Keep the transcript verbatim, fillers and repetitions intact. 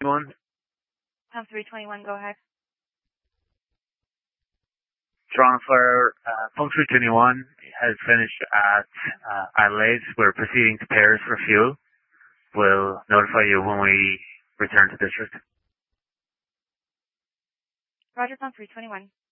One. Tom three twenty-one, go ahead. Toronto Flyer, uh, Phone three twenty-one has finished at uh, Adelaide. We're proceeding to Paris for fuel. We'll notify you when we return to district. Roger, Tom three twenty-one.